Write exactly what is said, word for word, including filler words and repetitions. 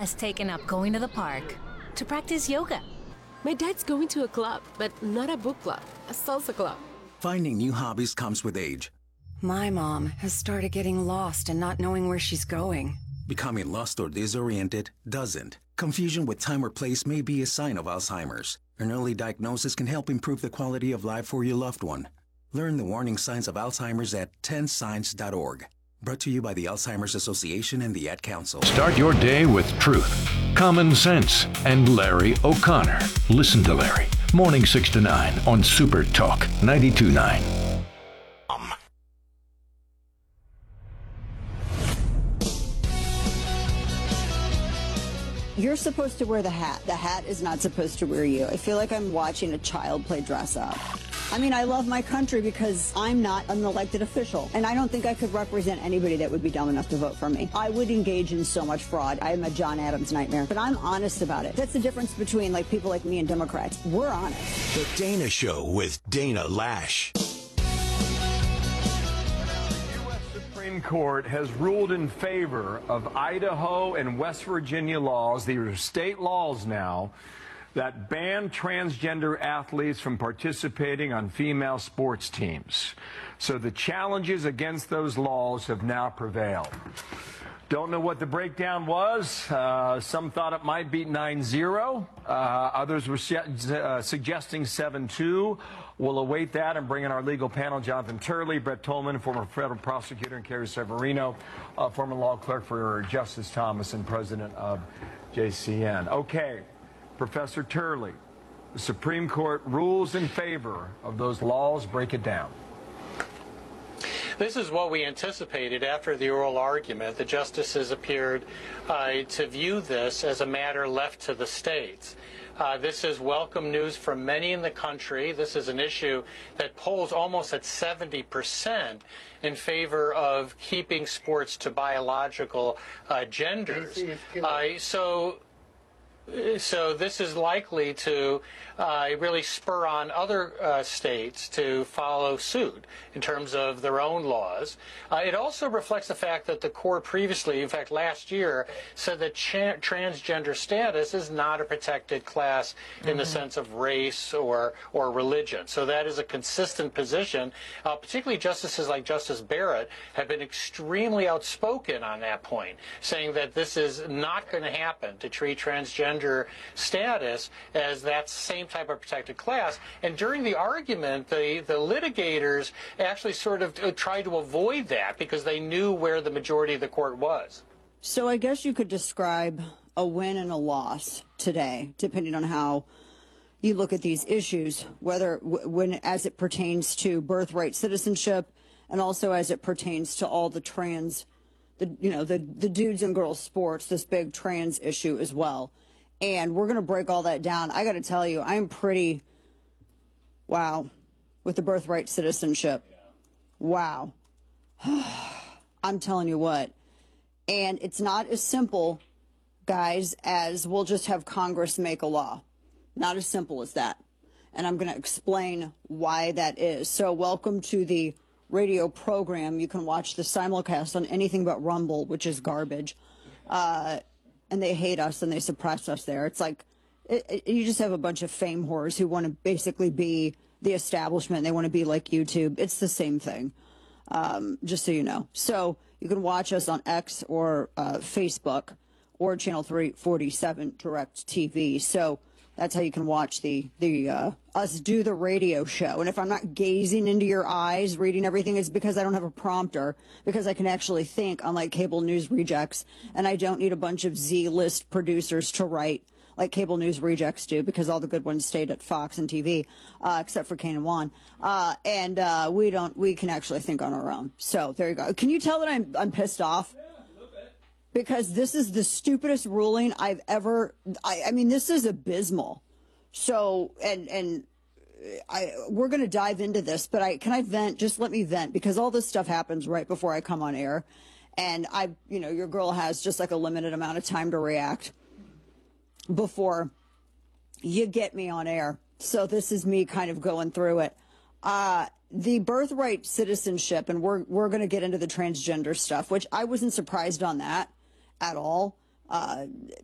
has taken up going to the park to practice yoga. My dad's going to a club, but not a book club, a salsa club. Finding new hobbies comes with age. My mom has started getting lost and not knowing where she's going. Becoming lost or disoriented doesn't. Confusion with time or place may be a sign of Alzheimer's. An early diagnosis can help improve the quality of life for your loved one. Learn the warning signs of Alzheimer's at ten signs dot org. Brought to you by the Alzheimer's Association and the Ad Council. Start your day with truth, common sense, and Larry O'Connor. Listen to Larry, morning six to nine on Super Talk ninety-two point nine. Um. You're supposed to wear the hat. The hat is not supposed to wear you. I feel like I'm watching a child play dress up. I mean, I love my country because I'm not an elected official, and I don't think I could represent anybody that would be dumb enough to vote for me. I would engage in so much fraud. I am a John Adams nightmare, but I'm honest about it. That's the difference between like people like me and Democrats. We're honest. The Dana Show with Dana Lash. Supreme Court has ruled in favor of Idaho and West Virginia laws. These are state laws now that ban transgender athletes from participating on female sports teams. So the challenges against those laws have now prevailed. Don't know what the breakdown was. Uh, some thought it might be nine zero. Uh, others were uh, suggesting seven two. We'll await that and bring in our legal panel, Jonathan Turley, Brett Tolman, former federal prosecutor, and Carrie Severino, uh, former law clerk for Justice Thomas and president of J C N. Okay, Professor Turley, the Supreme Court rules in favor of those laws. Break it down. This is what we anticipated after the oral argument. The justices appeared uh, to view this as a matter left to the states. Uh, this is welcome news for many in the country. This is an issue that polls almost at seventy percent in favor of keeping sports to biological uh, genders. Uh, so. So this is likely to uh, really spur on other uh, states to follow suit in terms of their own laws. Uh, it also reflects the fact that the court previously, in fact last year, said that cha- transgender status is not a protected class in mm-hmm. the sense of race or, or religion. So that is a consistent position. Uh, particularly justices like Justice Barrett have been extremely outspoken on that point, saying that this is not going to happen to treat transgender status as that same type of protected class. And during the argument, the, the litigators actually sort of tried to avoid that because they knew where the majority of the court was. So I guess you could describe a win and a loss today, depending on how you look at these issues, whether when as it pertains to birthright citizenship and also as it pertains to all the trans, the you know, the, the dudes and girls sports, this big trans issue as well. And we're going to break all that down. I got to tell you, I'm pretty, wow, with the birthright citizenship. Wow. I'm telling you what. And it's not as simple, guys, as we'll just have Congress make a law. Not as simple as that. And I'm going to explain why that is. So welcome to the radio program. You can watch the simulcast on anything but Rumble, which is garbage. Uh... And they hate us and they suppress us there. It's like it, it, you just have a bunch of fame whores who want to basically be the establishment. They want to be like YouTube. It's the same thing, um, just so you know. So you can watch us on X or uh, Facebook or Channel three forty-seven Direct T V. So that's how you can watch the the uh, us do the radio show. And if I'm not gazing into your eyes, reading everything, it's because I don't have a prompter, because I can actually think, unlike cable news rejects, and I don't need a bunch of Z-list producers to write like cable news rejects do, because all the good ones stayed at Fox and T V, uh, except for Kane and Juan. Uh, and uh, we don't. We can actually think on our own. So there you go. Can you tell that I'm I'm pissed off? Because this is the stupidest ruling I've ever, I, I mean, this is abysmal. So, and, and I, we're going to dive into this, but I, can I vent? Just let me vent, because all this stuff happens right before I come on air. And I, you know, your girl has just like a limited amount of time to react before you get me on air. So this is me kind of going through it. Uh, the birthright citizenship, and we're, we're going to get into the transgender stuff, which I wasn't surprised on that at all. Uh,